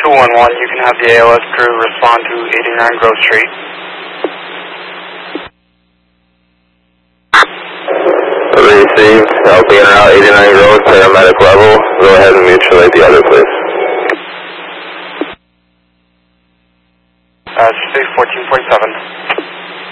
211, you can have the ALS crew respond to 89 Grove Street. Received. Helping in route 89 Grove, paramedic level. Go ahead and mutuate the other, please. State 14.7.